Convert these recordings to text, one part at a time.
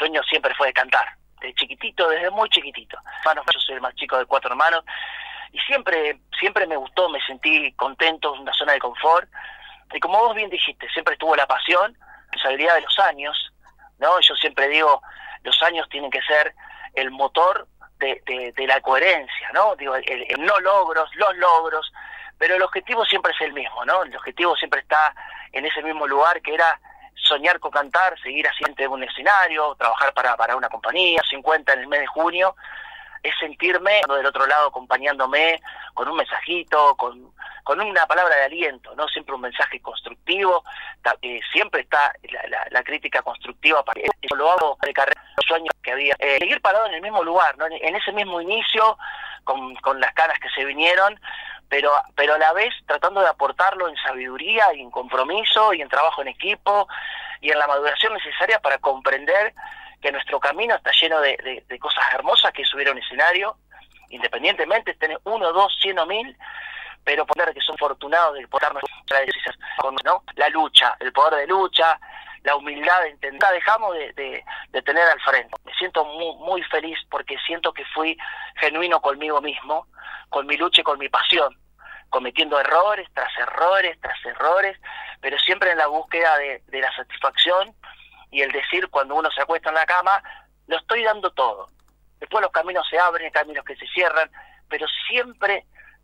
sueño siempre fue de cantar, de chiquitito, desde muy chiquitito. Hermanos, yo soy el más chico de 4 hermanos, y siempre me gustó, me sentí contento, en una zona de confort, y como vos bien dijiste, siempre estuvo la pasión, la responsabilidad de los años, ¿no? Yo siempre digo, los años tienen que ser el motor de la coherencia, ¿no? Digo, no logros, los logros, pero el objetivo siempre es el mismo, ¿no? El objetivo siempre está en ese mismo lugar, que era soñar con cantar, seguir haciendo un escenario, trabajar para una compañía, 50 en el mes de junio, es sentirme del otro lado acompañándome con un mensajito, con una palabra de aliento, ¿no? Siempre un mensaje constructivo, siempre está la crítica constructiva. Eso lo hago de carrera, los sueños que había, seguir parado en el mismo lugar, ¿no? En ese mismo inicio, con las caras que se vinieron, pero a la vez tratando de aportarlo en sabiduría y en compromiso y en trabajo en equipo y en la maduración necesaria para comprender que nuestro camino está lleno de cosas hermosas, que subir a un escenario, independientemente, tener 1, 2, 100 o 1000, pero poner que son afortunados de poder ¿no? La lucha, el poder de lucha, la humildad de intentar, dejamos de tener al frente. Me siento muy feliz porque siento que fui genuino conmigo mismo, con mi lucha y con mi pasión, cometiendo errores tras errores tras errores, pero siempre en la búsqueda de la satisfacción y el decir, cuando uno se acuesta en la cama, lo estoy dando todo. Después los caminos se abren, caminos que se cierran, pero siempre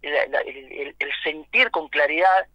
el sentir con claridad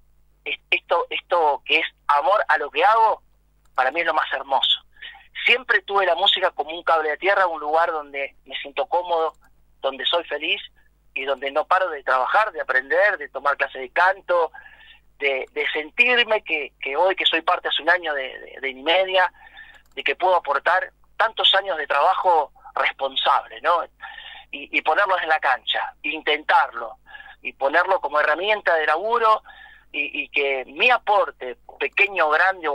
esto que es amor a lo que hago, para mí es lo más hermoso. Siempre tuve la música como un cable de tierra, un lugar donde me siento cómodo, donde soy feliz y donde no paro de trabajar, de aprender, de tomar clases de canto, de sentirme que hoy, que soy parte hace un año de Inimedia, de que puedo aportar tantos años de trabajo responsable, ¿no? Y ponerlos en la cancha, intentarlo, y ponerlo como herramienta de laburo, y que mi aporte, pequeño o grande,